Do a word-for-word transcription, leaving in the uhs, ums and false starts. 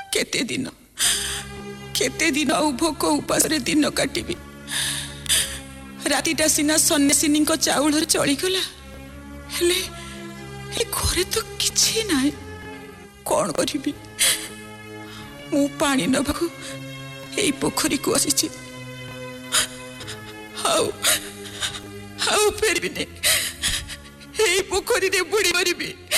केते दिन केते दिन आउ भोक उपास दिन काटिबी रातिटा सिना सन्यासिनी चाउल चलीगला हेले हे घरे तो किछि नाई कौन करिबी मु पानी नबाकू एई पोखरी को आसीछि हाउ हाउ फेरबिने एई पोखरी रे बुड़ी मरिबी।